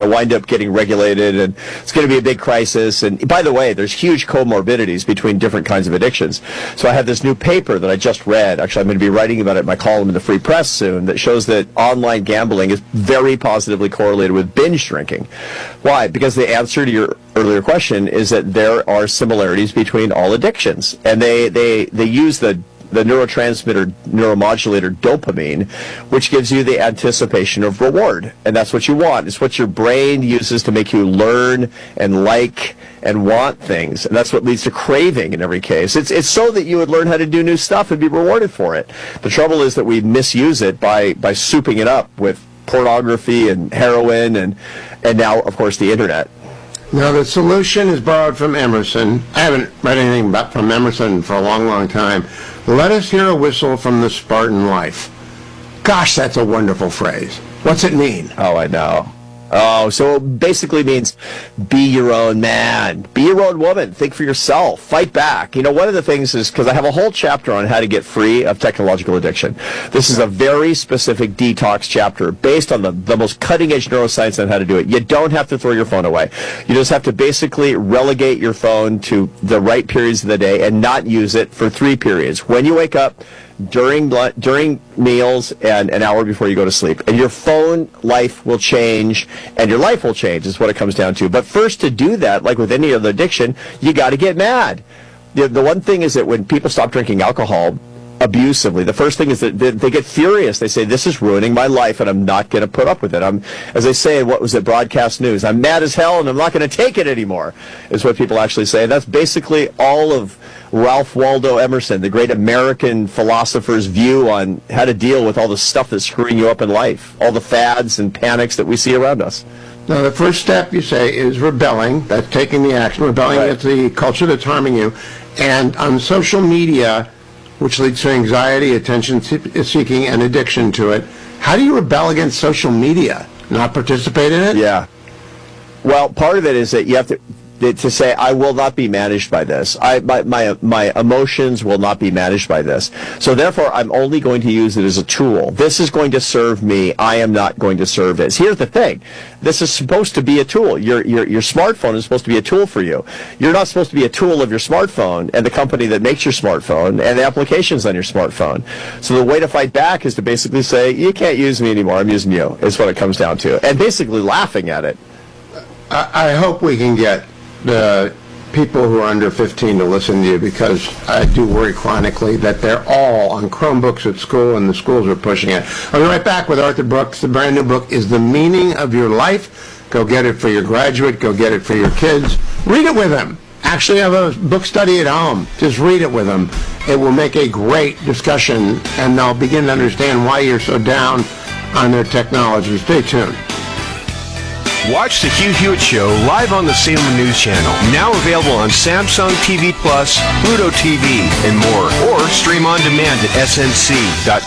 wind up getting regulated, and it's going to be a big crisis. And by the way, there's huge comorbidities between different kinds of addictions. So I have this new paper that I just read. Actually, I'm going to be writing about it in my column in the Free Press soon, that shows that online gambling is very positively correlated with binge drinking. Why? Because the answer to your earlier question is that there are similarities between all addictions, and they use the neuromodulator dopamine, which gives you the anticipation of reward. And that's what you want. It's what your brain uses to make you learn and like and want things. And that's what leads to craving in every case. It's so that you would learn how to do new stuff and be rewarded for it. The trouble is that we misuse it by souping it up with pornography and heroin and now, of course, the internet. Now, the solution is borrowed from Emerson. I haven't read anything from Emerson for a long, long time. Let us hear a whistle from the Spartan life. Gosh, that's a wonderful phrase. What's it mean? Oh, I know. Oh, so it basically means be your own man. Be your own woman. Think for yourself. Fight back. You know, one of the things is, because I have a whole chapter on how to get free of technological addiction. This is a very specific detox chapter based on the most cutting-edge neuroscience on how to do it. You don't have to throw your phone away. You just have to basically relegate your phone to the right periods of the day and not use it for 3 periods. When you wake up, during meals, and an hour before you go to sleep. And your phone life will change, and your life will change, is what it comes down to. But first, to do that, like with any other addiction, you got to get mad. The one thing is that when people stop drinking alcohol abusively, the first thing is that they get furious. They say, this is ruining my life, and I'm not going to put up with it. As they say in, what was it, broadcast news, I'm mad as hell, and I'm not going to take it anymore, is what people actually say. And that's basically all of Ralph Waldo Emerson, the great American philosopher's view on how to deal with all the stuff that's screwing you up in life, all the fads and panics that we see around us. Now, the first step, you say, is rebelling. That's taking the action, rebelling against the culture that's harming you. And on social media, which leads to anxiety, attention seeking, and addiction to it, how do you rebel against social media? Not participate in it? Yeah. Well, part of it is that you have to say, I will not be managed by this. My emotions will not be managed by this. So therefore, I'm only going to use it as a tool. This is going to serve me. I am not going to serve this. Here's the thing. This is supposed to be a tool. Your smartphone is supposed to be a tool for you. You're not supposed to be a tool of your smartphone and the company that makes your smartphone and the applications on your smartphone. So the way to fight back is to basically say, you can't use me anymore. I'm using you, is what it comes down to. And basically laughing at it. I hope we can get the people who are under 15 to listen to you, because I do worry chronically that they're all on Chromebooks at school and the schools are pushing it. I'll be right back with Arthur Brooks. The brand new book is The Meaning of Your Life. Go get it for your graduate. Go get it for your kids. Read it with them. Actually have a book study at home. Just read it with them. It will make a great discussion, and they'll begin to understand why you're so down on their technology. Stay tuned. Watch The Hugh Hewitt Show live on the Salem News Channel. Now available on Samsung TV Plus, Pluto TV, and more. Or stream on demand at snc.tv.